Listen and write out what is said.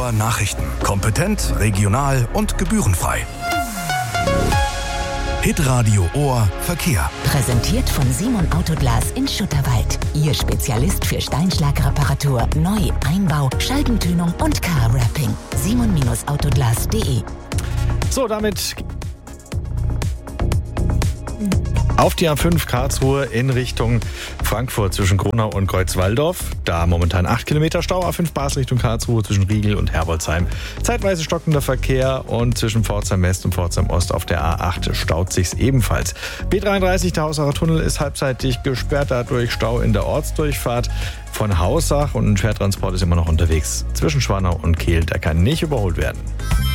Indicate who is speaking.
Speaker 1: Ohr Nachrichten. Kompetent, regional und gebührenfrei. Hitradio Ohr Verkehr.
Speaker 2: Präsentiert von Simon Autoglas in Schutterwald. Ihr Spezialist für Steinschlagreparatur, Neu-, Einbau, Scheibentönung und Car-Wrapping. simon-autoglas.de.
Speaker 3: So, damit auf die A5 Karlsruhe in Richtung Frankfurt zwischen Gronau und Kreuzwaldorf. Da momentan 8 Kilometer Stau. A5 Bas Richtung Karlsruhe zwischen Riegel und Herbolzheim. Zeitweise stockender Verkehr und zwischen Pforzheim West und Pforzheim Ost auf der A8 staut sich's ebenfalls. B33, der Hausacher Tunnel, ist halbseitig gesperrt, dadurch Stau in der Ortsdurchfahrt von Hausach und ein Schwertransport ist immer noch unterwegs. Zwischen Schwanau und Kehl, der kann nicht überholt werden.